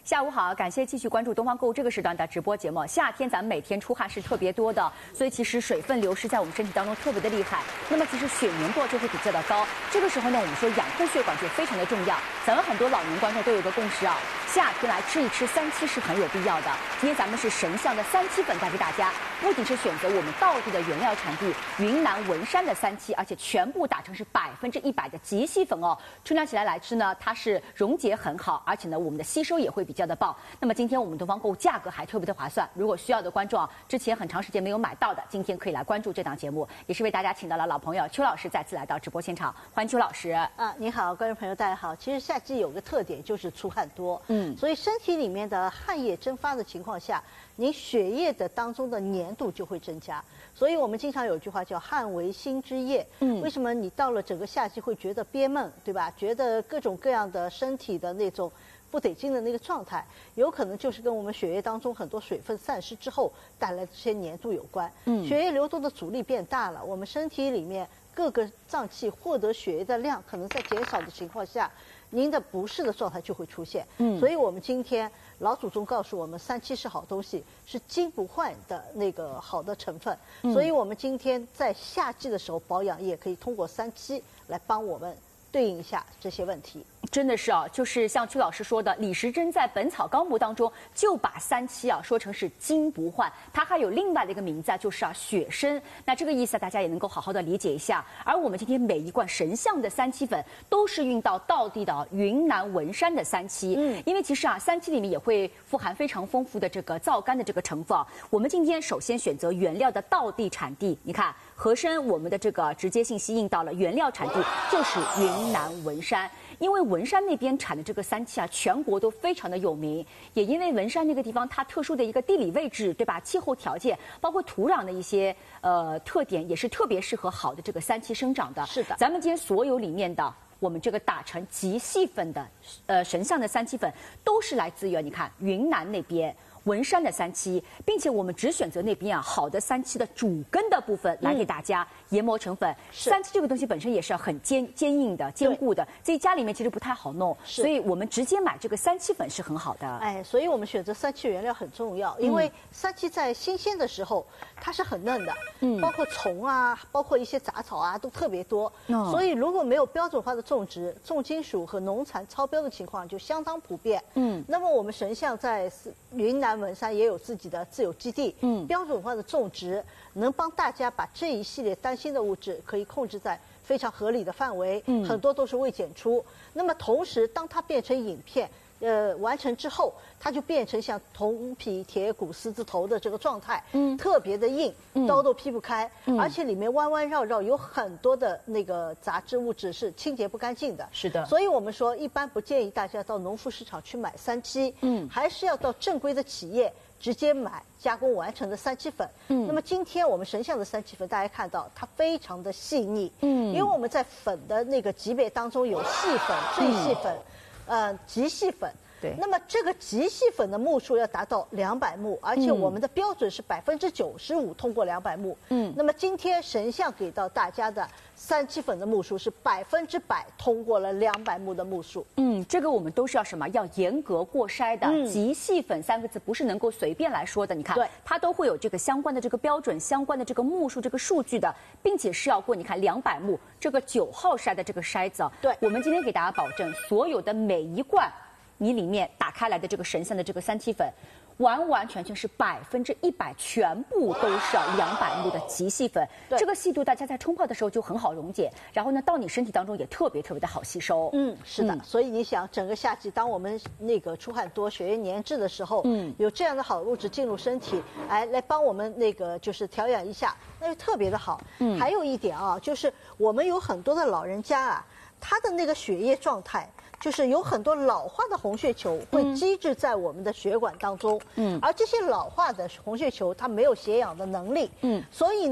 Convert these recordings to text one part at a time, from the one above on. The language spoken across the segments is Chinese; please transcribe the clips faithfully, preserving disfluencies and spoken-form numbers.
下午好，感谢继续关注东方购物这个时段的直播节目。夏天咱们每天出汗是特别多的，所以其实水分流失在我们身体当中特别的厉害。那么其实血粘度就会比较的高。这个时候呢，我们说养护血管就非常的重要。咱们很多老年观众都有个共识啊，夏天来吃一吃三七是很有必要的。今天咱们是神象的三七粉带给大家，不仅是选择我们道地的原料产地云南文山的三七，而且全部打成是百分之一百的极细粉哦。春凉起来来吃呢，它是溶解很好，而且呢我们的吸收也会比较的棒。那么今天我们东方购物价格还特别的划算，如果需要的观众啊，之前很长时间没有买到的，今天可以来关注这档节目，也是为大家请到了老朋友邱老师再次来到直播现场，欢迎邱老师。 啊，你好，观众朋友大家好。其实夏季有个特点就是出汗多， 嗯， 所以身体里面的汗液蒸发的情况下，你血液的当中的粘度就会增加。所以我们经常有句话叫汗为心之液，嗯，为什么你到了整个夏季会觉得憋闷，对吧？觉得各种各样的身体的那种不得劲的那个状态，有可能就是跟我们血液当中很多水分散失之后带来的这些粘度有关。嗯，血液流动的阻力变大了，我们身体里面各个脏器获得血液的量可能在减少的情况下，您的不适的状态就会出现。嗯，所以我们今天老祖宗告诉我们，三七是好东西，是金不换的那个好的成分。嗯，所以我们今天在夏季的时候保养也可以通过三七来帮我们对应一下这些问题。 真的是啊，就是像邱老师说的，李时珍在《本草纲目》当中就把三七啊说成是金不换，它还有另外的一个名字啊，就是啊血参。那这个意思啊，大家也能够好好的理解一下。而我们今天每一罐神象的三七粉都是运到道地的云南文山的三七，嗯，因为其实啊三七里面也会富含非常丰富的这个皂苷的这个成分啊。我们今天首先选择原料的道地产地，你看和参我们的这个直接信息印到了原料产地就是云南文山。因为文山那边产的这个三七啊，全国都非常的有名，也因为文山那个地方它特殊的一个地理位置，对吧？气候条件，包括土壤的一些呃特点，也是特别适合好的这个三七生长的。 是的， 咱们今天所有里面的我们这个打成极细粉的呃神象的三七粉，都是来自于你看云南那边。文山的三七，并且我们只选择那边啊好的三七的主根的部分来给大家研磨成粉。三七这个东西本身也是很坚坚硬的、坚固的，在家里面其实不太好弄，所以我们直接买这个三七粉是很好的。 哎，所以我们选择三七原料很重要，因为三七在新鲜的时候它是很嫩的，嗯，包括虫啊，包括一些杂草啊都特别多，哦，所以如果没有标准化的种植，重金属和农残超标的情况就相当普遍。嗯，那么我们神象在云南文山也有自己的自有基地，嗯，标准化的种植能帮大家把这一系列担心的物质可以控制在非常合理的范围，嗯，很多都是未检出。那么同时，当它变成影片，呃，完成之后，它就变成像铜皮铁骨狮子头的这个状态，嗯，特别的硬，刀都劈不开，嗯，而且里面弯弯绕绕有很多的那个杂质物质是清洁不干净的。 是的， 所以我们说一般不建议大家到农副市场去买三七，嗯，还是要到正规的企业直接买加工完成的三七粉。嗯，那么今天我们神象的三七粉，大家看到它非常的细腻，嗯，因为我们在粉的那个级别当中有细粉、最细粉。呃，极细粉， 对， 那么这个极细粉的目数要达到两百目，而且我们的标准是百分之九十五通过两百目。嗯，那么今天神象给到大家的三七粉的目数是百分之百通过了两百目的目数。 嗯，这个我们都是要什么？要严格过筛的。嗯，极细粉三个字不是能够随便来说的。你看，对，它都会有这个相关的这个标准、相关的这个目数、这个数据的，并且是要过你看两百目这个九号筛的这个筛子。 对， 我们今天给大家保证，所有的每一罐你里面打开来的这个神象的这个三七粉，完完全全是百分之一百，全部都是两百目的极细粉。这个细度大家在冲泡的时候就很好溶解，然后呢到你身体当中也特别特别的好吸收。 嗯，是的。嗯，所以你想，整个夏季当我们那个出汗多、血液粘滞的时候，嗯，有这样的好物质进入身体，哎，来帮我们那个就是调养一下，那就特别的好。嗯，还有一点啊，就是我们有很多的老人家啊，他的那个血液状态。就是有很多老化的红血球会积滞在我们的血管当中，嗯，而这些老化的红血球它没有血氧的能力，嗯，所以呢，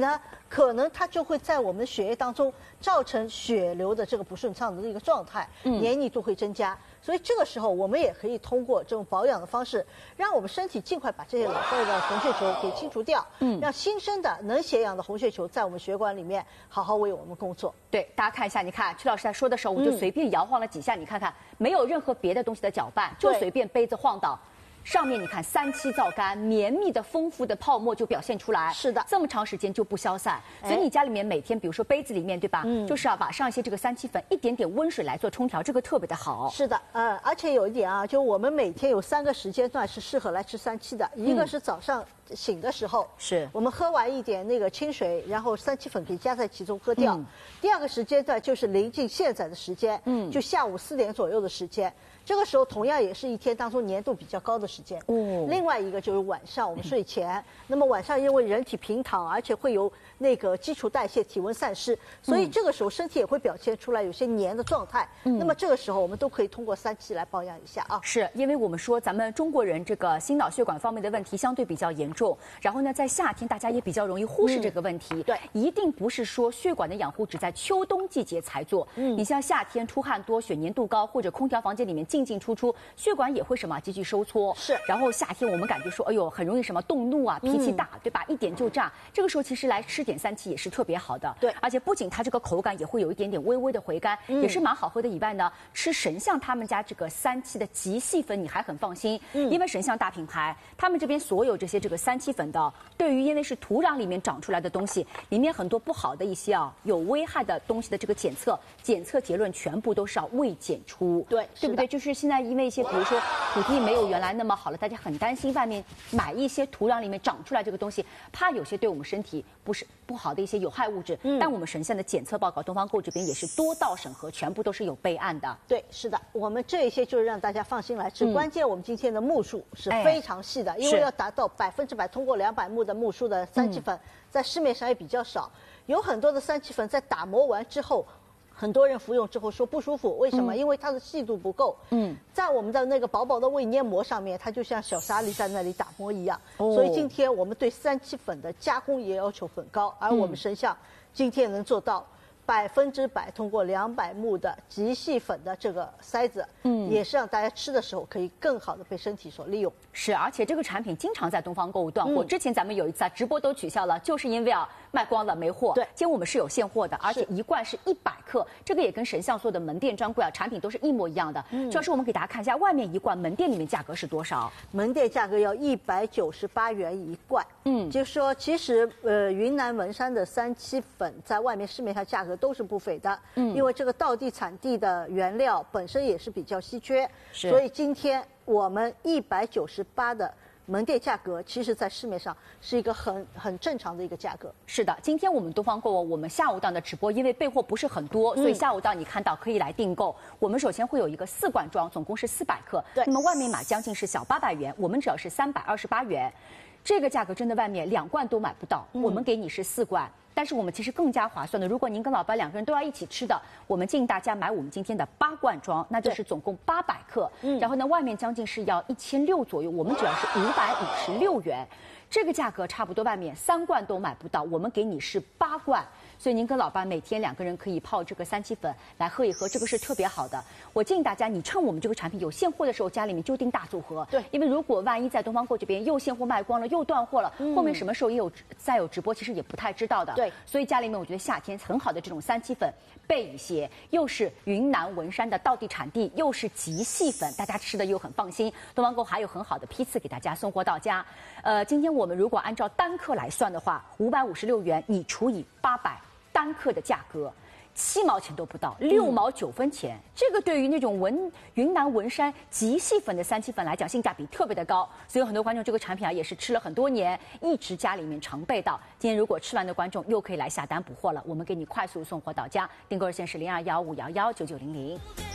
可能它就会在我们的血液当中造成血流的这个不顺畅的一个状态，黏腻度会增加。所以这个时候，我们也可以通过这种保养的方式，让我们身体尽快把这些老废的红血球给清除掉，嗯，让新生的能血氧的红血球在我们血管里面好好为我们工作。 对，大家看一下，你看曲老师在说的时候，我就随便摇晃了几下，你看看，没有任何别的东西的搅拌，就随便杯子晃倒。上面你看三七皂苷，绵密的丰富的泡沫就表现出来。 是的， 这么长时间就不消散，所以你家里面每天，比如说杯子里面，对吧？嗯，就是要把上一些这个三七粉，一点点温水来做冲调，这个特别的好。 是的，呃，而且有一点啊，就我们每天有三个时间段是适合来吃三七的，一个是早上醒的时候， 是我们喝完一点那个清水，然后三七粉可以加在其中喝掉。嗯、第二个时间段就是临近现在的时间，嗯，就下午四点左右的时间。这个时候同样也是一天当中粘度比较高的时间。哦。另外一个就是晚上我们睡前，嗯、那么晚上因为人体平躺，而且会有那个基础代谢、体温散失，所以这个时候身体也会表现出来有些黏的状态。嗯。那么这个时候我们都可以通过三七来保养一下啊。 是因为我们说咱们中国人这个心脑血管方面的问题相对比较严重，然后呢在夏天大家也比较容易忽视这个问题。嗯、 对。 一定不是说血管的养护只在秋冬季节才做。嗯。你像夏天出汗多、血粘度高，或者空调房间里面进进出出。血管也会什么急剧收缩， 是。 然后夏天我们感觉说，哎呦，很容易什么动怒啊，脾气大，嗯、对吧？一点就炸。这个时候其实来吃点三七也是特别好的， 对。 而且不仅它这个口感也会有一点点微微的回甘，嗯、也是蛮好喝的。以外呢，吃神象他们家这个三七的极细粉，你还很放心，嗯、因为神象大品牌，他们这边所有这些这个三七粉的，对于因为是土壤里面长出来的东西，里面很多不好的一些啊有危害的东西的这个检测，检测结论全部都是要未检出， 对， 对不对？就是现在因为一些比如说土地没有原来那么好了，大家很担心外面买一些土壤里面长出来这个东西，怕有些对我们身体不是不好的一些有害物质。嗯，但我们神象的检测报告，东方购这边也是多道审核，全部都是有备案的。 对，是的，我们这一些就是让大家放心来吃。嗯、关键我们今天的目数是非常细的，哎、因为要达到百分之百通过两百目的目数的三七粉，嗯、在市面上也比较少，有很多的三七粉在打磨完之后。很多人服用之后说不舒服，为什么？嗯、因为它的细度不够。嗯，在我们的那个薄薄的胃黏膜上面，它就像小沙粒在那里打磨一样。哦、所以今天我们对三七粉的加工也要求很高，而我们神象今天能做到百分之百通过两百目的极细粉的这个塞子，嗯，也是让大家吃的时候可以更好的被身体所利用。 是，而且这个产品经常在东方购物断货。嗯、之前咱们有一次啊直播都取消了，就是因为啊卖光了没货。 对， 今天我们是有现货的，而且一罐是一百克，这个也跟神象所有的门店专柜啊产品都是一模一样的。嗯，主要是我们给大家看一下外面一罐，门店里面价格是多少？ 门店价格要一百九十八元一罐。嗯，就是说其实呃云南文山的三七粉在外面市面上价格都是不菲的。嗯，因为这个道地产地的原料本身也是比较稀缺，所以今天我们一百九十八的门店价格，其实在市面上是一个很很正常的一个价格。 是的，今天我们东方购我们下午档的直播，因为备货不是很多，所以下午档你看到可以来订购。嗯、我们首先会有一个四罐装，总共是四百克， 对， 那么外面码将近是小八百元，我们只要是三百二十八元，这个价格真的外面两罐都买不到，嗯、我们给你是四罐。但是我们其实更加划算的，如果您跟老白两个人都要一起吃的，我们建议大家买我们今天的八罐装，那就是总共八百克。嗯，然后呢，外面将近是要一千六左右，我们只要是五百五十六元，这个价格差不多外面三罐都买不到，我们给你是八罐。所以您跟老爸每天两个人可以泡这个三七粉来喝一喝，这个是特别好的。我建议大家，你趁我们这个产品有现货的时候，家里面就订大组合。 对， 因为如果万一在东方购这边又现货卖光了，又断货了，嗯、后面什么时候也有再有直播，其实也不太知道的。 对， 所以家里面我觉得夏天很好的这种三七粉备一些，又是云南文山的道地产地，又是极细粉，大家吃的又很放心。东方购还有很好的批次给大家送货到家。呃，今天我们如果按照单克来算的话，五百五十六元，你除以八百。单克的价格七毛钱都不到，六毛九分钱，嗯、这个对于那种文云南文山极细粉的三七粉来讲，性价比特别的高。所以有很多观众这个产品啊也是吃了很多年，一直家里面常备到。今天如果吃完的观众又可以来下单补货了，我们给你快速送货到家。订购热线是零二幺五幺幺九九零零。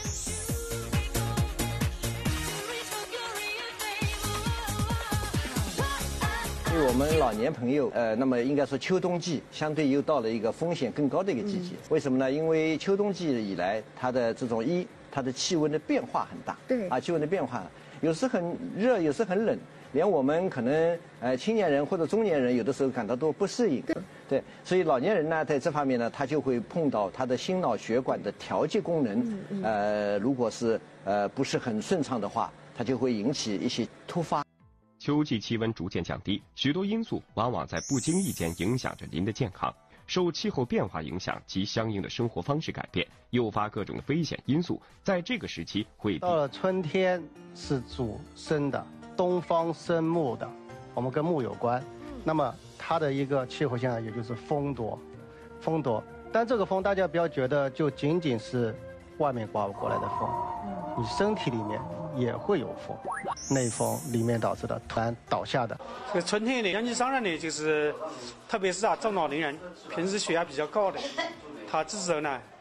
对我们老年朋友，呃，那么应该说秋冬季相对又到了一个风险更高的一个季节。嗯、为什么呢？因为秋冬季以来，它的这种一，它的气温的变化很大。 对。啊， 气温的变化，有时很热，有时很冷，连我们可能呃青年人或者中年人有的时候感到都不适应。 对，所以老年人呢，在这方面呢，他就会碰到他的心脑血管的调节功能，嗯嗯、呃，如果是呃不是很顺畅的话，它就会引起一些突发。 秋季气温逐渐降低，许多因素往往在不经意间影响着您的健康。受气候变化影响及相应的生活方式改变，诱发各种危险因素，在这个时期会到了春天是主生的，东方生木的，我们跟木有关。那么它的一个气候现象也就是风多，风多。但这个风大家不要觉得就仅仅是外面刮过来的风，你身体里面也会有风，内风里面导致的突然倒下的。 这个春天的养鸡伤人呢，就是特别是啊中老年人，平时血压比较高的，他这时候呢